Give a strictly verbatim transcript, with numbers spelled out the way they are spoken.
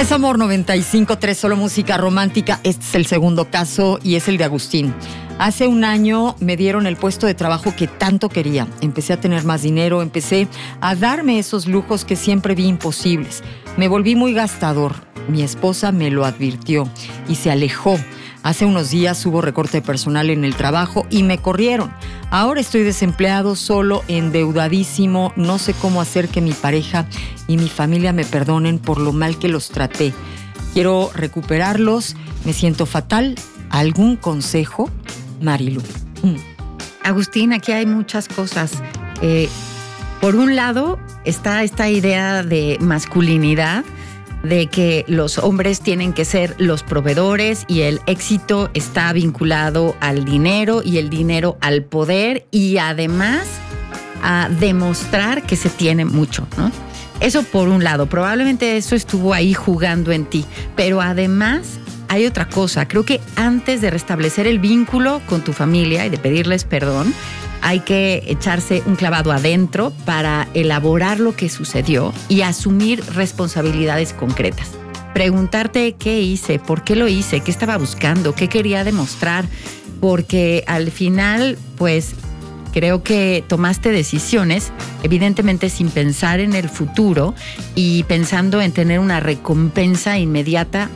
Es Amor noventa y cinco punto tres, solo música romántica. Este es el segundo caso y es el de Agustín. Hace un año me dieron el puesto de trabajo que tanto quería. Empecé a tener más dinero, empecé a darme esos lujos que siempre vi imposibles. Me volví muy gastador. Mi esposa me lo advirtió y se alejó. Hace unos días hubo recorte personal en el trabajo y me corrieron. Ahora estoy desempleado, solo, endeudadísimo. No sé cómo hacer que mi pareja y mi familia me perdonen por lo mal que los traté. Quiero recuperarlos. Me siento fatal. ¿Algún consejo? Marilu. Mm. Agustín, aquí hay muchas cosas. Eh, por un lado está esta idea de masculinidad, de que los hombres tienen que ser los proveedores y el éxito está vinculado al dinero y el dinero al poder y además a demostrar que se tiene mucho, ¿no? Eso por un lado, probablemente eso estuvo ahí jugando en ti, pero además hay otra cosa. Creo que antes de restablecer el vínculo con tu familia y de pedirles perdón, hay que echarse un clavado adentro para elaborar lo que sucedió y asumir responsabilidades concretas. Preguntarte qué hice, por qué lo hice, qué estaba buscando, qué quería demostrar, porque al final, pues, creo que tomaste decisiones, evidentemente sin pensar en el futuro y pensando en tener una recompensa inmediata